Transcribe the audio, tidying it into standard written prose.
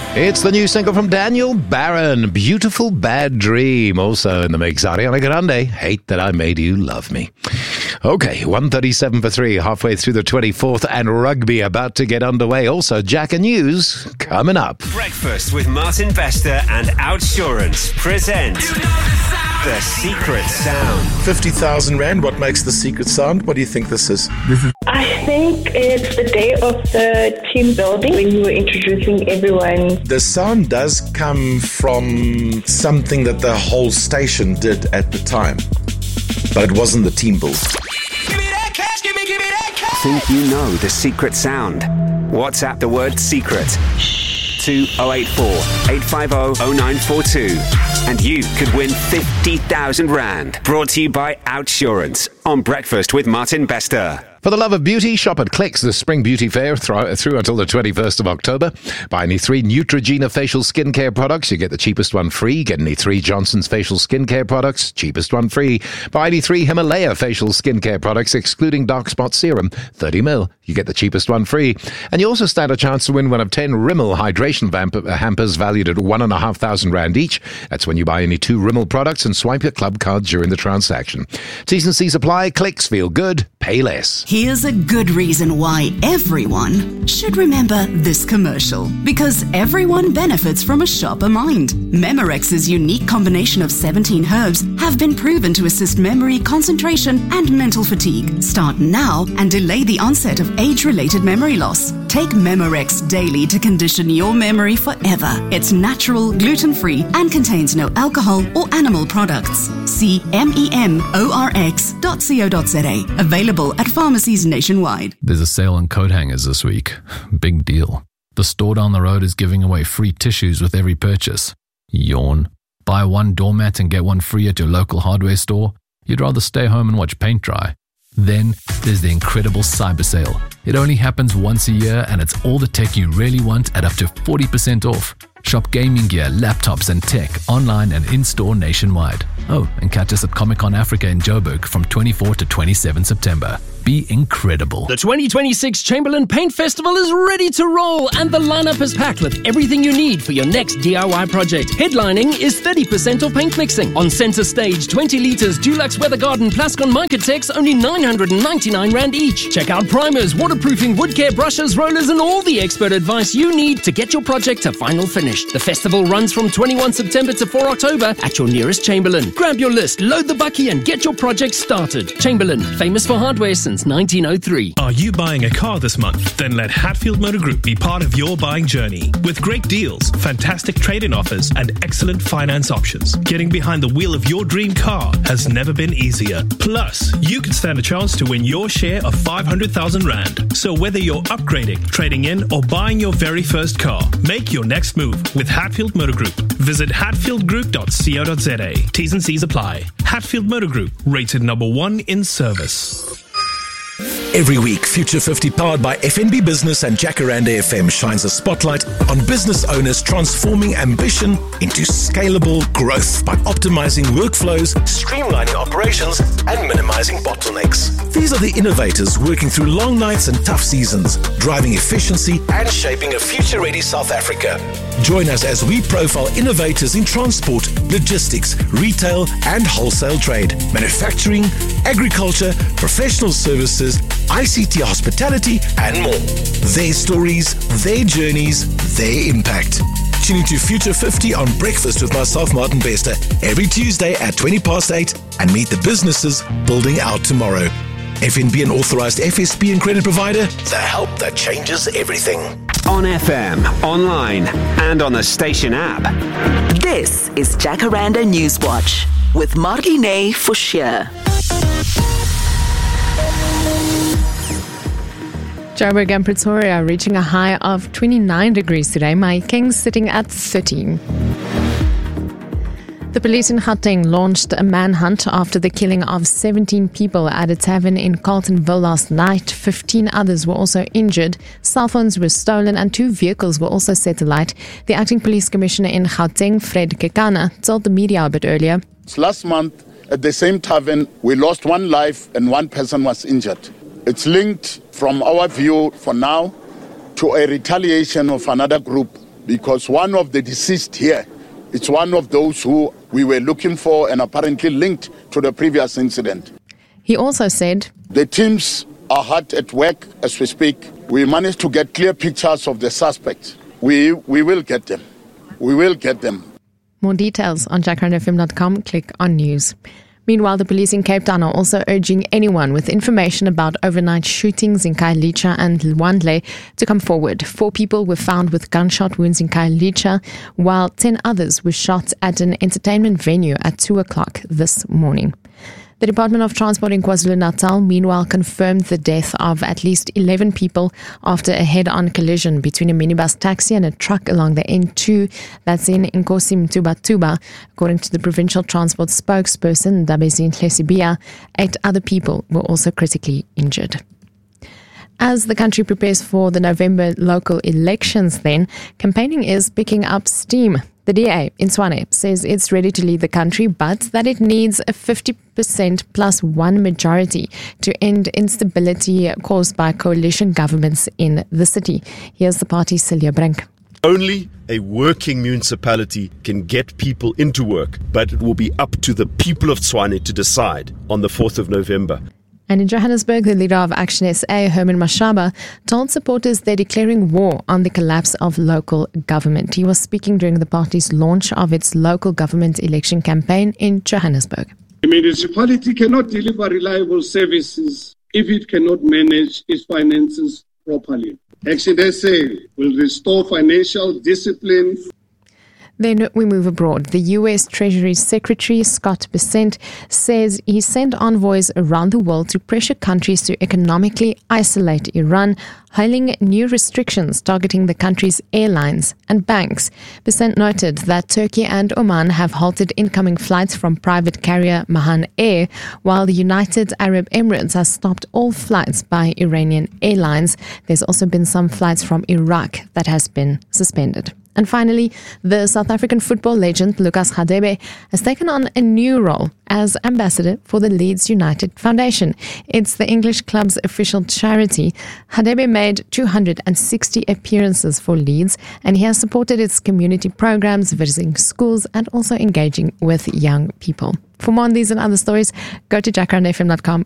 It's the new single from Daniel Barron, Beautiful Bad Dream. Also in the mix, Ariana Grande, Hate That I Made You Love Me. Okay, 1:37 for 3, halfway through the 24th, and rugby about to get underway. Also, Jack and News coming up. Breakfast with Martin Bester and Outsurance present The Secret Sound. 50,000 Rand, what makes the secret sound? What do you think this is? I think it's the day of the team building when you were introducing everyone. The sound does come from something that the whole station did at the time, but it wasn't the team build. Think you know the secret sound? WhatsApp the word secret to 084 850 0942 and you could win 50,000 Rand. Brought to you by Outsurance on Breakfast with Martin Bester. For the love of beauty, shop at Clicks, the Spring Beauty Fair through until the 21st of October. Buy any 3 Neutrogena facial skincare products, you get the cheapest one free. Get any 3 Johnson's facial skincare products, cheapest one free. Buy any 3 Himalaya facial skincare products, excluding dark spot serum, 30ml, you get the cheapest one free. And you also stand a chance to win one of 10 Rimmel hydration hampers valued at 1,500 Rand each. That's when you buy any 2 Rimmel products and swipe your club card during the transaction. T's and C's apply. Clicks, feel good, pay less. Here's a good reason why everyone should remember this commercial. Because everyone benefits from a sharper mind. Memorex's unique combination of 17 herbs have been proven to assist memory, concentration, and mental fatigue. Start now and delay the onset of age-related memory loss. Take Memorex daily to condition your memory forever. It's natural, gluten-free, and contains no alcohol or animal products. See memorx.co.za. Available at pharmacies nationwide. There's a sale on coat hangers this week. Big deal. The store down the road is giving away free tissues with every purchase. Yawn. Buy 1 doormat and get 1 free at your local hardware store? You'd rather stay home and watch paint dry. Then there's the incredible cyber sale. It only happens once a year and it's all the tech you really want at up to 40% off. Shop gaming gear, laptops and tech online and in-store nationwide. Oh, and catch us at Comic-Con Africa in Joburg from 24 to 27 September. Be incredible. The 2026 Chamberlain Paint Festival is ready to roll and the lineup is packed with everything you need for your next DIY project. Headlining is 30% off paint mixing. On center stage, 20 litres Dulux Weather Garden Plascon Micatex, only 999 Rand each. Check out primers, waterproofing, wood care, brushes, rollers and all the expert advice you need to get your project to final finish. The festival runs from 21 September to 4 October at your nearest Chamberlain. Grab your list, load the bucky and get your project started. Chamberlain, famous for hardware since 1903. Are you buying a car this month? Then let Hatfield Motor Group be part of your buying journey. With great deals, fantastic trade-in offers and excellent finance options. Getting behind the wheel of your dream car has never been easier. Plus, you can stand a chance to win your share of 500,000 Rand. So whether you're upgrading, trading in or buying your very first car, make your next move with Hatfield Motor Group. Visit hatfieldgroup.co.za. T's and C's apply. Hatfield Motor Group, rated number 1 in service. Every week, Future 50 powered by FNB Business and Jacaranda FM shines a spotlight on business owners transforming ambition into scalable growth by optimizing workflows, streamlining operations, and minimizing bottlenecks. These are the innovators working through long nights and tough seasons, driving efficiency and shaping a future-ready South Africa. Join us as we profile innovators in transport, logistics, retail, and wholesale trade, manufacturing, agriculture, professional services, ICT hospitality, and more. Their stories, their journeys, their impact. Tune into Future 50 on Breakfast with myself, Martin Bester, every Tuesday at 8:20 and meet the businesses building our tomorrow. FNB, an authorized FSP and credit provider, the help that changes everything. On FM, online, and on the station app. This is Jacaranda Newswatch with Marlene Forshire. Joburg and Pretoria reaching a high of 29 degrees today. Mahikeng sitting at 13. The police in Gauteng launched a manhunt after the killing of 17 people at a tavern in Carltonville last night. 15 others were also injured. Cell phones were stolen and 2 vehicles were also set alight. The acting police commissioner in Gauteng, Fred Kekana, told the media a bit earlier. Last month at the same tavern, we lost 1 life and 1 person was injured. It's linked from our view for now to a retaliation of another group because one of the deceased here, it's one of those who we were looking for and apparently linked to the previous incident. He also said, the teams are hard at work as we speak. We managed to get clear pictures of the suspects. We will get them. We will get them. More details on jackarandafm.com. Click on news. Meanwhile, the police in Cape Town are also urging anyone with information about overnight shootings in Khayelitsha and Lwandle to come forward. 4 people were found with gunshot wounds in Khayelitsha, while 10 others were shot at an entertainment venue at 2 o'clock this morning. The Department of Transport in KwaZulu-Natal, meanwhile, confirmed the death of at least 11 people after a head-on collision between a minibus taxi and a truck along the N2 that's in Nkosi Mtuba. According to the provincial transport spokesperson, Dabezin Hlesibia, 8 other people were also critically injured. As the country prepares for the November local elections then, campaigning is picking up steam. The DA in Tshwane says it's ready to lead the country, but that it needs a 50% plus 1 majority to end instability caused by coalition governments in the city. Here's the party's Celia Brink. Only a working municipality can get people into work, but it will be up to the people of Tshwane to decide on the 4th of November. And in Johannesburg, the leader of Action SA, Herman Mashaba, told supporters they're declaring war on the collapse of local government. He was speaking during the party's launch of its local government election campaign in Johannesburg. The municipality cannot deliver reliable services if it cannot manage its finances properly. Action SA will restore financial discipline. Then we move abroad. The U.S. Treasury Secretary Scott Bessent says he sent envoys around the world to pressure countries to economically isolate Iran, hailing new restrictions targeting the country's airlines and banks. Bessent noted that Turkey and Oman have halted incoming flights from private carrier Mahan Air, while the United Arab Emirates has stopped all flights by Iranian airlines. There's also been some flights from Iraq that has been suspended. And finally, the South African football legend Lucas Radebe has taken on a new role as ambassador for the Leeds United Foundation. It's the English club's official charity. Radebe made 260 appearances for Leeds, and he has supported its community programs, visiting schools and also engaging with young people. For more on these and other stories, go to jackarandafm.com.